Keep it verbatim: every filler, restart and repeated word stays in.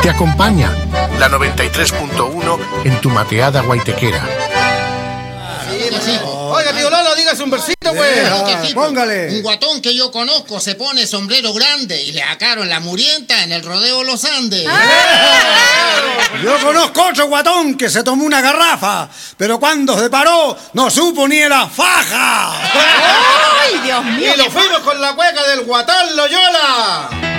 te acompaña la noventa y tres punto uno en tu mateada guaitequera. Oiga, tío Lolo, dígase un versito, güey. Ah, Póngale. Un guatón que yo conozco se pone sombrero grande y le sacaron la murienta en el rodeo Los Andes. Yo conozco otro guatón que se tomó una garrafa, pero cuando se paró no supo ni la faja. ¡Ay, Dios mío! Y lo fuimos con la cueca del Guatán Loyola.